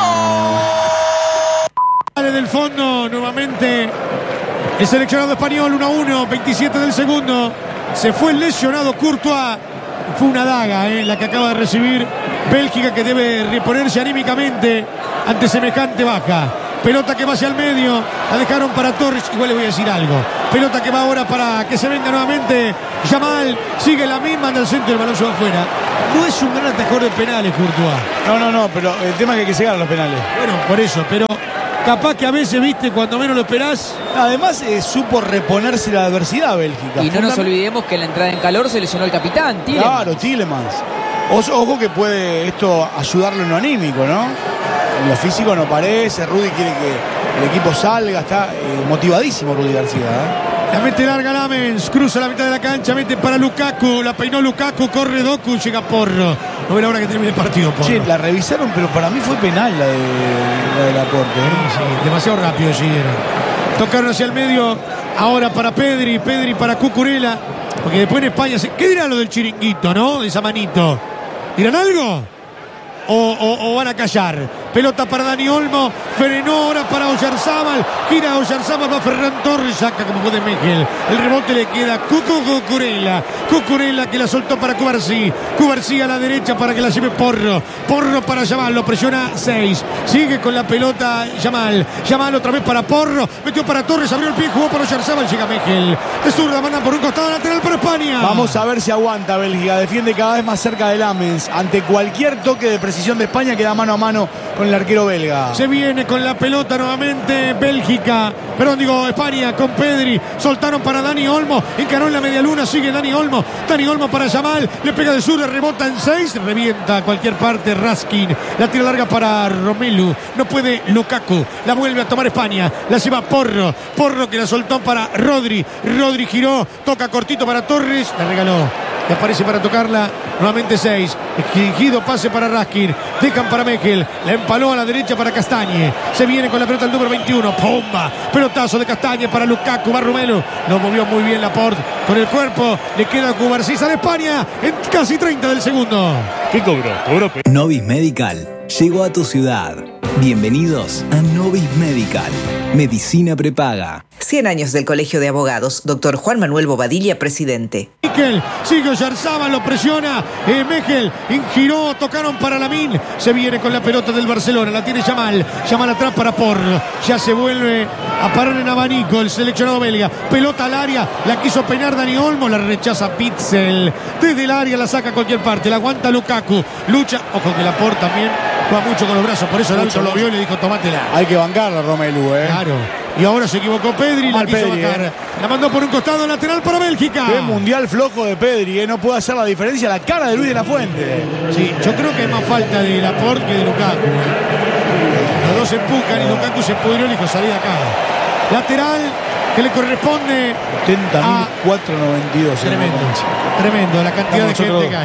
Sale del fondo nuevamente el seleccionado español. uno a uno, veintisiete del segundo. Se fue el lesionado Courtois. Fue una daga, eh, la que acaba de recibir Bélgica, que debe reponerse anímicamente ante semejante baja. Pelota que va hacia el medio, la dejaron para Torres. Igual le voy a decir algo. Pelota que va ahora para que se venga nuevamente Yamal. Sigue la misma, anda al centro, el balón se va afuera. No es un gran atajador de penales, Courtois. No, no, no, pero el tema es que hay que llegar a los penales. Bueno, por eso, pero capaz que a veces, viste, cuando menos lo esperás. Además, eh, supo reponerse la adversidad Bélgica. Y no nos olvidemos que en la entrada en calor se lesionó el capitán, Tielemans. Claro, Tielemans. Ojo que puede esto ayudarlo en lo anímico, ¿no? En lo físico no parece. Rudy quiere que el equipo salga. Está eh, motivadísimo Rudy García, ¿eh? La mete larga Lamens, cruza la mitad de la cancha, mete para Lukaku, la peinó Lukaku, corre Doku, llega Porro. No ve la hora que termine el partido, Porro. Sí, la revisaron, pero para mí fue penal la de, la de Laporte, ¿eh? Sí, sí, demasiado rápido siguieron. Tocaron hacia el medio, ahora para Pedri, Pedri para Cucurella, porque después en España, se... ¿qué dirá lo del chiringuito, no? De esa manito. ¿Dirán algo? O, o, o van a callar. Pelota para Dani Olmo. Frenó ahora para Oyarzábal. Gira Oyarzábal, va Ferran Torres. Saca como puede Mechel. El rebote le queda Cucu Cucurella. Cucurella que la soltó para Cubarsí. Cubarsí a la derecha para que la lleve Porro. Porro para Yamal. Lo presiona seis. Sigue con la pelota Yamal. Yamal otra vez para Porro. Metió para Torres. Abrió el pie. Jugó para Oyarzábal. Llega Mechel. De zurda manda por un costado lateral para España. Vamos a ver si aguanta Bélgica. Defiende cada vez más cerca de Lamens. Ante cualquier toque de precisión de España, queda mano a mano con el arquero belga. Se viene con la pelota nuevamente Bélgica. Perdón, digo España con Pedri. Soltaron para Dani Olmo. Encaró en la media luna. Sigue Dani Olmo. Dani Olmo para Yamal. Le pega de zurda. Rebota en seis. Revienta a cualquier parte Raskin. La tira larga para Romelu. No puede Lukaku. La vuelve a tomar España. La lleva Porro. Porro que la soltó para Rodri. Rodri giró. Toca cortito para Torres. La regaló. Y aparece para tocarla. Nuevamente seis. Exigido pase para Raskin. Dejan para Mechel. La empaló a la derecha para Castañe. Se viene con la pelota el número veintiuno. ¡Pumba! Pelotazo de Castañe para Lukaku. Va Romelu. Lo movió muy bien Laporte con el cuerpo. Le queda Cubarsí. Sale España en casi treinta del segundo. ¿Qué cobró? Cobró. Novis Medical llegó a tu ciudad. Bienvenidos a Novis Medical. Medicina prepaga. cien años del Colegio de Abogados. Doctor Juan Manuel Bobadilla, presidente. Mechel, sigue Oyarzabal, lo presiona. Eh, Mechel, giró, tocaron para Lamine. Se viene con la pelota del Barcelona. La tiene Yamal. Yamal atrás para Porro. Ya se vuelve a parar en abanico el seleccionado belga. Pelota al área. La quiso peinar Dani Olmo. La rechaza Pitzel. Desde el área la saca a cualquier parte. La aguanta Lukaku. Lucha. Ojo que Laporte también juega mucho con los brazos. Por eso el árbitro lo vio y le dijo, tomátela. Hay que bancarla, Romelu, ¿eh? Claro. Y ahora se equivocó Pedri, la quiso Pedri, bajar. Eh. La mandó por un costado lateral para Bélgica. Qué mundial flojo de Pedri, ¿eh? No puede hacer la diferencia. La cara de Luis de la Fuente. Sí, yo creo que hay más falta de Laporte que de Lukaku. Los dos se empujan y Lukaku se pudrió y dijo, salí de acá. Lateral que le corresponde setenta mil cuatrocientos noventa y dos. Tremendo, tremendo la cantidad de gente que hay.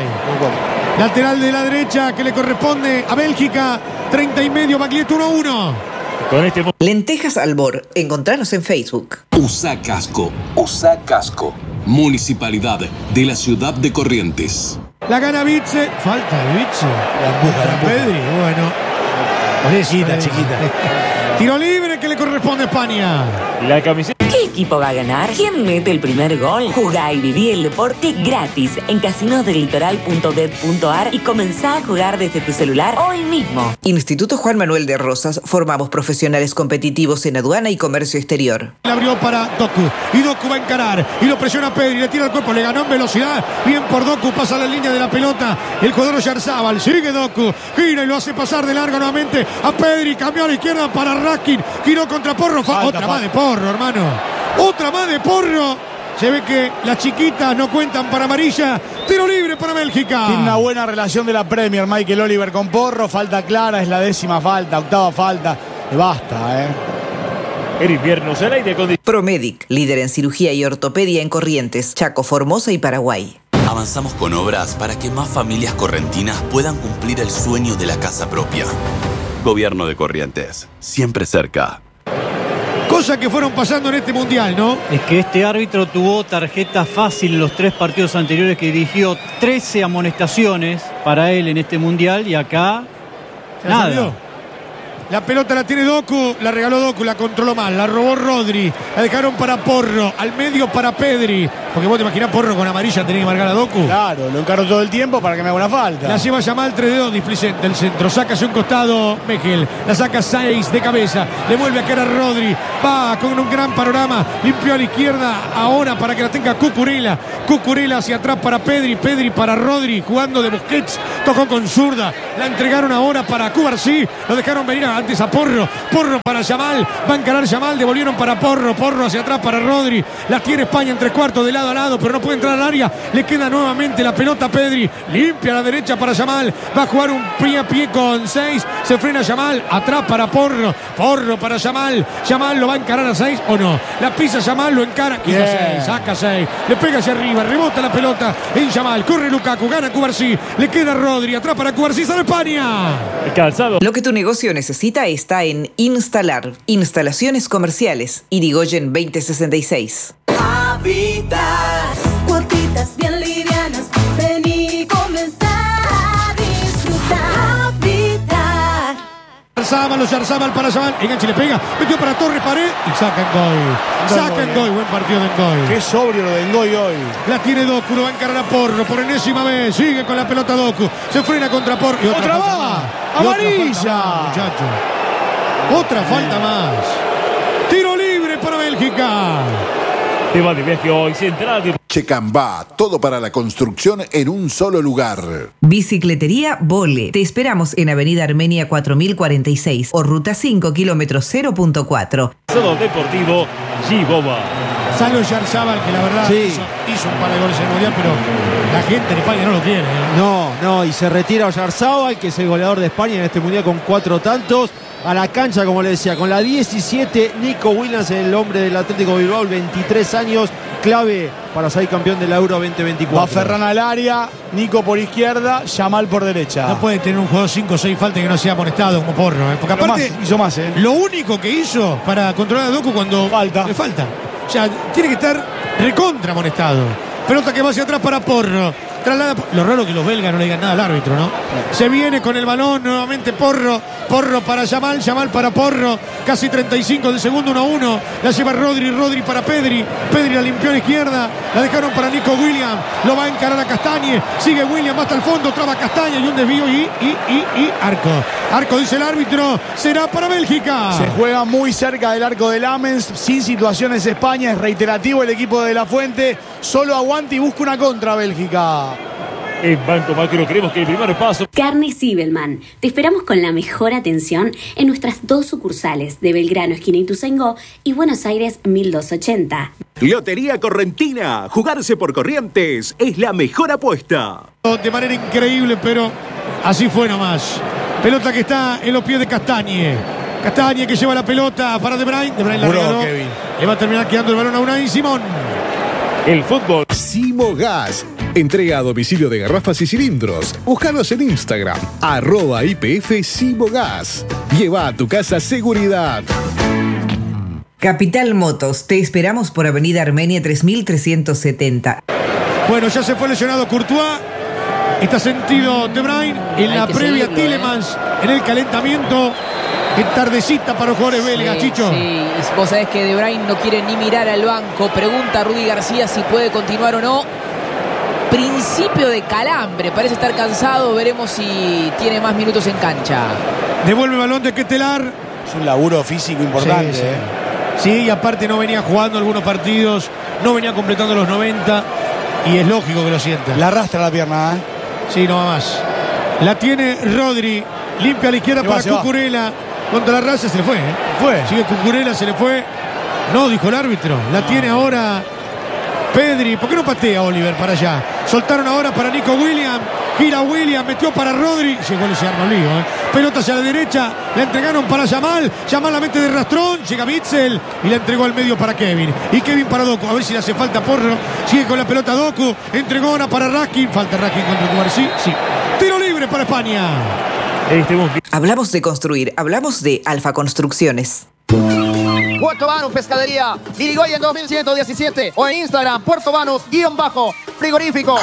Lateral de la derecha que le corresponde a Bélgica. treinta y medio, Baglietto uno uno. Con este... Lentejas Albor. Encontranos en Facebook. Usa casco. Usa casco. Municipalidad de la ciudad de Corrientes. La gana Vitze. Falta de Vitze. La empuja, la empuja. Pedri, bueno. Chiquita, chiquita. Tiro libre que le corresponde a España. La camiseta. ¿Qué equipo va a ganar? ¿Quién mete el primer gol? Jugá y viví el deporte gratis en casinos del litoral punto bet punto ar y comenzá a jugar desde tu celular hoy mismo. Instituto Juan Manuel de Rosas. Formamos profesionales competitivos en aduana y comercio exterior. La abrió para Doku. Y Doku va a encarar. Y lo presiona Pedri. Le tira el cuerpo. Le ganó en velocidad. Bien por Doku. Pasa la línea de la pelota. El jugador Oyarzabal. Sigue Doku. Gira y lo hace pasar de largo nuevamente a Pedri. Cambió a la izquierda para Raskin. Giró contra Porro. Falta, Otra falta. más de Porro, hermano. Otra más de Porro. Se ve que las chiquitas no cuentan para amarilla. Tiro libre para Bélgica. Tiene una buena relación de la Premier Michael Oliver con Porro. Falta clara, es la décima falta, octava falta. Basta, ¿eh? El invierno será aire acondicionado. Promedic, líder en cirugía y ortopedia en Corrientes, Chaco, Formosa y Paraguay. Avanzamos con obras para que más familias correntinas puedan cumplir el sueño de la casa propia. Gobierno de Corrientes, siempre cerca. Cosas que fueron pasando en este mundial, ¿no? Es que este árbitro tuvo tarjeta fácil en los tres partidos anteriores que dirigió. trece amonestaciones para él en este mundial y acá Se nada. salió. La pelota la tiene Doku, la regaló Doku, la controló mal, la robó Rodri, la dejaron para Porro, al medio para Pedri, porque vos te imaginás Porro con amarilla tenía que marcar a Doku. Claro, lo encargo todo el tiempo para que me haga una falta. La lleva Yamal, tres dedos, displicente del centro, saca hacia un costado Mechel, la saca seis de cabeza, le vuelve a caer a Rodri, va con un gran panorama, limpió a la izquierda ahora para que la tenga Cucurella, Cucurella hacia atrás para Pedri, Pedri para Rodri, jugando de Busquets, tocó con zurda, la entregaron ahora para Cubarsí, lo dejaron venir a antes a Porro, Porro para Yamal, va a encarar Yamal, devolvieron para Porro, Porro hacia atrás para Rodri, la tiene España en tres cuartos de lado a lado, pero no puede entrar al área, le queda nuevamente la pelota a Pedri, limpia a la derecha para Yamal, va a jugar un pie a pie con seis, se frena Yamal, atrás para Porro, Porro para Yamal, Yamal lo va a encarar a seis o no, la pisa Yamal, lo encara, quita seis, saca seis, le pega hacia arriba, rebota la pelota en Yamal, corre Lukaku, gana Cubarsí, le queda Rodri, atrás para Cubarsí, sale España. El calzado. Lo que tu negocio necesita está en Instalar. Instalaciones comerciales. Irigoyen veinte sesenta y seis. Habitat, cuotitas bien livianas. Vení, comenzá a disfrutar. Habitat. Oyarzabal, Oyarzabal para Yamal, enganche, le pega, metió para Torres, pared y saca Ngoy. Saca Ngoy, buen partido de Ngoy. Qué sobrio lo de Ngoy hoy. La tiene Doku, lo va a encarar a Porro por enésima vez, sigue con la pelota Doku, se frena contra Porro y otra, ¡Otra falta más! más. Y otra ¡Amarilla! falta más, muchacho. Otra falta más. Tiro libre para Bélgica. Te va de viaje hoy, Central de... Checambá, todo para la construcción en un solo lugar. Bicicletería Vole. Te esperamos en Avenida Armenia cuatro mil cuarenta y seis o Ruta cinco, kilómetro cero punto cuatro. Solo Deportivo Giboba. Salvo Yarzábal, que la verdad Sí. hizo, hizo un par de goles en el Mundial, pero la gente en España no lo quiere. ¿eh? No, no, y se retira Oyarzábal, que es el goleador de España en este Mundial con cuatro tantos. A la cancha, como le decía, con la diecisiete, Nico Williams, el hombre del Atlético Bilbao, veintitrés años, clave para salir campeón de la Euro veinte veinticuatro. Va Ferran al área, Nico por izquierda, Yamal por derecha. No puede tener un jugador cinco o seis faltas que no sea amonestado como Porro. ¿eh? Porque Pero aparte, más, hizo más, ¿eh? lo único que hizo para controlar a Doku cuando Falta. le falta. O sea, tiene que estar recontra amonestado. Pelota que va hacia atrás para Porro. Traslada. Lo raro que los belgas no le digan nada al árbitro, ¿no? Se viene con el balón nuevamente Porro. Porro para Yamal, Yamal para Porro. Casi treinta y cinco del segundo, uno a uno. La lleva Rodri, Rodri para Pedri. Pedri la limpió a la izquierda. La dejaron para Nico Williams. Lo va a encarar a Castañe. Sigue Williams hasta el fondo. Traba Castañe y un desvío y, y, y, y arco. Arco, dice el árbitro. Será para Bélgica. Se juega muy cerca del arco de Lamens, sin situaciones España, es reiterativo el equipo de La Fuente, solo aguanta y busca una contra Bélgica. En Banco Macro creemos que el primer paso... Carnes Zibelman. Te esperamos con la mejor atención en nuestras dos sucursales de Belgrano, esquina Ituzaingó y Buenos Aires mil doscientos ochenta. Lotería Correntina. Jugarse por Corrientes es la mejor apuesta. De manera increíble, pero así fue nomás. Pelota que está en los pies de Castañe. Castañe que lleva la pelota para De Bruyne. De Bruyne la Buró, regaló. Kevin. Le va a terminar quedando el balón a Unai Simón. El fútbol. Simogas. Entrega a domicilio de garrafas y cilindros. Búscanos en Instagram. Arroba I P F Simogas. Lleva a tu casa seguridad. Capital Motos. Te esperamos por Avenida Armenia tres mil trescientos setenta. Bueno, ya se fue lesionado Courtois. Está sentido De Bruyne. En Hay la que previa seguirlo, Tielemans. ¿eh? En el calentamiento. Qué tardecita para los jugadores belgas, Sí, Chicho. sí, y vos sabés que De Bruyne no quiere ni mirar al banco. Pregunta a Rudy García si puede continuar o no. Principio de calambre, parece estar cansado. Veremos si tiene más minutos en cancha. Devuelve el balón de Ketelar. Es un laburo físico importante. Sí, sí. ¿eh? Sí, y aparte no venía jugando algunos partidos. No venía completando los noventa. Y es lógico que lo sienta. La arrastra la pierna, ¿eh? Sí, no va más. La tiene Rodri. Limpia a la izquierda Se va, para se va. Cucurella. Contra la raza se le fue, ¿eh? Fue. Sigue Cucurella, se le fue. No, dijo el árbitro. La tiene ahora Pedri. ¿Por qué no patea Oliver para allá? Soltaron ahora para Nico Williams. Gira Williams, metió para Rodri. Llegó ese arma lío, ¿eh? Pelota hacia la derecha. La entregaron para Yamal. Yamal la mete de rastrón. Llega Mitchell y la entregó al medio para Kevin. Y Kevin para Doku. A ver si le hace falta Porro. Sigue con la pelota Doku. Entregó ahora para Raskin. Falta Raskin contra Cubarsí. Sí. Tiro libre para España. Este bus- Hablamos de construir, hablamos de Alfa Construcciones. Puerto Banús Pescadería, Dirigoyen dos mil ciento diecisiete o en Instagram, Puerto Banús, guión bajo, frigorífico.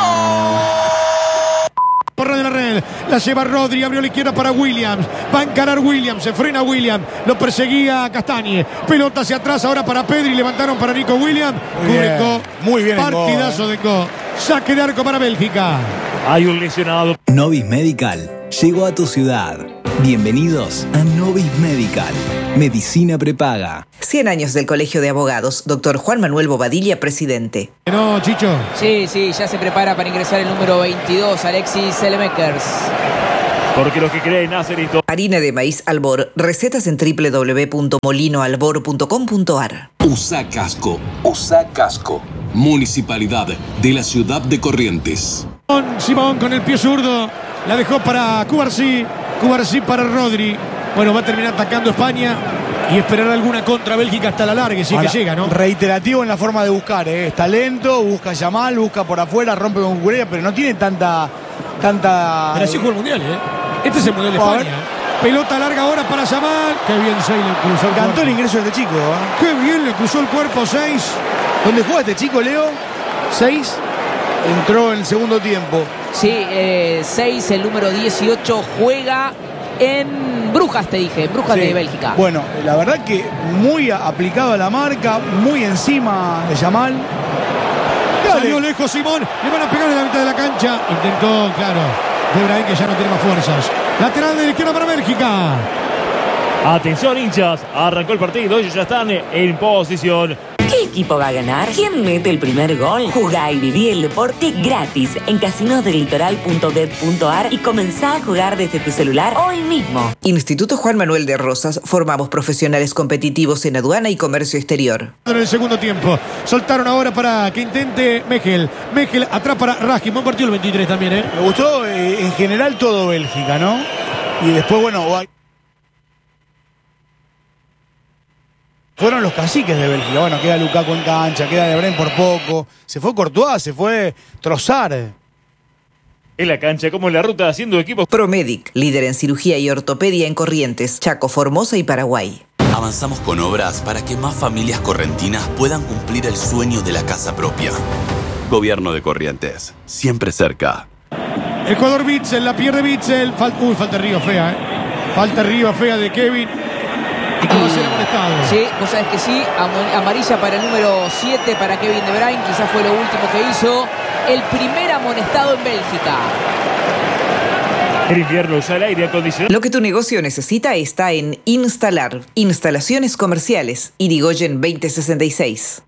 Porra de la red, la lleva Rodri, abrió la izquierda para Williams, va a encarar Williams, se frena Williams, lo perseguía Castañe, pelota hacia atrás ahora para Pedri, levantaron para Nico Williams, Muy cubre bien, Go, muy bien en Go, partidazo de Go, saque de arco para Bélgica. Hay un lesionado. Novis Medical llegó a tu ciudad. Bienvenidos a Novis Medical. Medicina prepaga. cien años del Colegio de Abogados. Doctor Juan Manuel Bobadilla, presidente. No, Chicho. Sí, sí, ya se prepara para ingresar el número veintidós, Alexis Selmekers. Porque los que creen hacen esto. Harina de maíz Albor. Recetas en doble u doble u doble u punto molino albor punto com punto a r. Usa casco. Usa casco. Municipalidad de la ciudad de Corrientes. Simón con el pie zurdo, la dejó para Cubarsí, Cubarsí para Rodri. Bueno, va a terminar atacando España y esperar alguna contra Bélgica hasta la larga, si es Ahora, que llega, ¿no? Reiterativo en la forma de buscar, ¿eh? Está lento, busca Yamal, busca por afuera, rompe con Cucurella, pero no tiene tanta. tanta. Pero así juega el Mundial, ¿eh? Este es el Mundial de A España. Pelota larga ahora para Yamal. Qué bien Seis le cruzó el Cantó cuerpo. el ingreso de este chico, ¿eh? Qué bien le cruzó el cuerpo Seis. ¿Dónde juega este chico, Leo? Seis. Entró en el segundo tiempo. Sí, eh, seis, el número dieciocho, juega en Brujas, te dije, Brujas Sí. de Bélgica. Bueno, la verdad que muy aplicado a la marca, muy encima de Yamal. Salió lejos Simón. Le van a pegar en la mitad de la cancha. Intentó, claro, De Bruyne, que ya no tiene más fuerzas. Lateral de la izquierda para Bélgica. Atención, hinchas. Arrancó el partido. Ellos ya están en posición. ¿Qué equipo va a ganar? ¿Quién mete el primer gol? Jugá y viví el deporte gratis en casinos del litoral punto bet punto ar y comenzá a jugar desde tu celular hoy mismo. Instituto Juan Manuel de Rosas. Formamos profesionales competitivos en aduana y comercio exterior. En el segundo tiempo. Soltaron ahora para que intente Mejel. Mejel atrás para Raskin. Buen partido el veintitrés también, ¿eh? Me gustó eh, en general todo Bélgica, ¿no? Y después, bueno, fueron los caciques de Bélgica. Bueno, queda Lukaku en cancha, queda De Bruyne por poco. Se fue Courtois, se fue Trossard. En la cancha como en la ruta haciendo equipos. Promedic, líder en cirugía y ortopedia en Corrientes, Chaco, Formosa y Paraguay. Avanzamos con obras para que más familias correntinas puedan cumplir el sueño de la casa propia. Gobierno de Corrientes, siempre cerca. El jugador Witzel, la pierde Witzel. Fal Uy, falta arriba fea, ¿eh? Falta arriba fea de Kevin. ¿Y cómo será amonestado? Sí, vos sabés que sí. Am amarilla para el número siete para Kevin De Bruyne. Quizás fue lo último que hizo. El primer amonestado en Bélgica. El invierno usa el aire acondicionado. Lo que tu negocio necesita está en Instalar. Instalaciones comerciales. Irigoyen veinte sesenta y seis.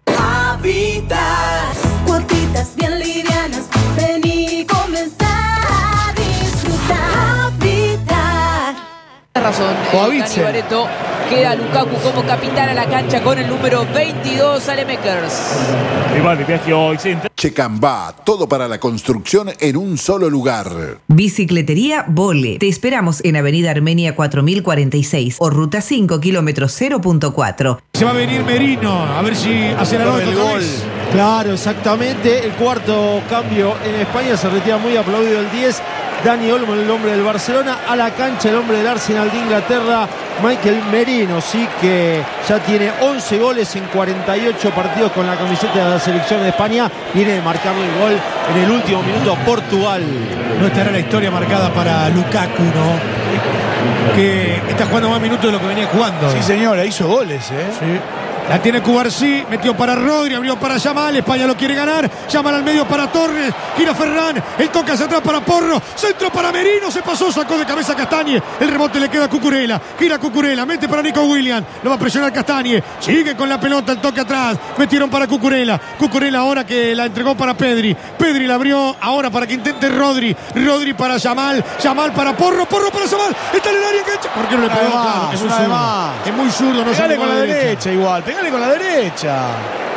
Habitat. Cuotitas bien livianas. Vení, comenzá a disfrutar. Habitat. Razón, eh, Dani Barreto. Queda Lukaku como capitán a la cancha con el número veintidós, Alemakers. Rival de viaje hoy centra. Checambá, todo para la construcción en un solo lugar. Bicicletería Vole. Te esperamos en Avenida Armenia cuatro mil cuarenta y seis o Ruta cinco, kilómetro cero punto cuatro. Se va a venir Merino, a ver si hace la nota el otra gol. vez. Claro, exactamente. El cuarto cambio en España, se retira muy aplaudido el diez. Dani Olmo, el hombre del Barcelona, a la cancha el hombre del Arsenal de Inglaterra, Michael Merino, sí, que ya tiene once goles en cuarenta y ocho partidos con la camiseta de la selección de España. Viene de marcarle el gol en el último minuto a Portugal. No estará la historia marcada para Lukaku, ¿no? Que está jugando más minutos de lo que venía jugando. Sí, señora, hizo goles, ¿eh? Sí. La tiene Cubarsí, metió para Rodri, abrió para Yamal, España lo quiere ganar, Yamal al medio para Torres, gira Ferran, el toque hacia atrás para Porro, centro para Merino, se pasó, sacó de cabeza Castañe, el rebote le queda a Cucurella, gira Cucurella, mete para Nico Williams, lo va a presionar Castañe, sigue con la pelota, el toque atrás, metieron para Cucurella, Cucurella ahora que la entregó para Pedri, Pedri la abrió ahora para que intente Rodri, Rodri para Yamal, Yamal para Porro, Porro para Yamal, está en el área, engancha, ¿por qué no le pegó? Claro, es, un zurdo. Es muy zurdo, no sale con la derecha, derecha igual, pegale con la derecha.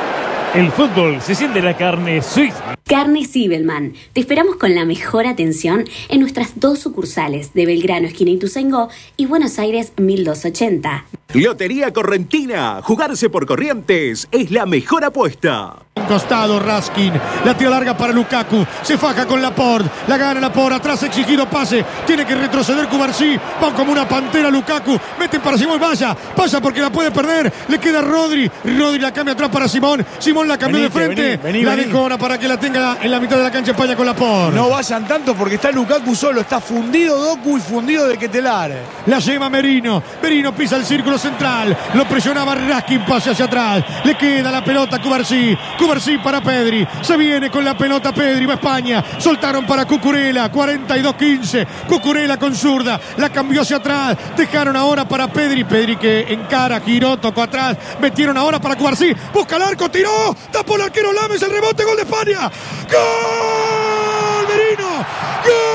El fútbol se siente la carne suiza. Carne Zibelman. Te esperamos con la mejor atención en nuestras dos sucursales de Belgrano, esquina Ituzaingó, y Buenos Aires mil doscientos ochenta. Lotería Correntina. Jugarse por Corrientes es la mejor apuesta. Un costado Raskin, la tira larga para Lukaku, se faja con Laporte, la gana Laporte, atrás exigido pase, tiene que retroceder Cubarsí, va como una pantera Lukaku, meten para Simón, vaya, pasa porque la puede perder, le queda Rodri, Rodri la cambia atrás para Simón, Simón la cambió Venite, de frente, vení, vení, la vení. dejó ahora para que la tenga en la mitad de la cancha España con Laporte. No vayan tanto porque está Lukaku solo, está fundido Doku y fundido de Ketelar. La lleva Merino, Merino pisa el círculo central, lo presionaba Raskin, pase hacia atrás, le queda la pelota a Cubarsí, Cubarsí para Pedri, se viene con la pelota Pedri, va a España, soltaron para Cucurella, cuarenta y dos quince, Cucurella con zurda, la cambió hacia atrás, dejaron ahora para Pedri, Pedri que encara, giró, tocó atrás, metieron ahora para Cubarsí, busca el arco, tiró, tapó el arquero Lames, el rebote, gol de España, ¡gol! Merino, ¡gol!